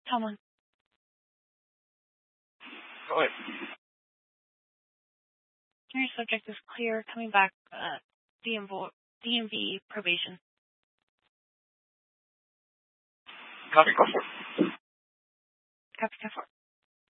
Tomlin. Go ahead. Your subject is clear. Coming back, DMV probation. Copy, go for it. Copy, go for it.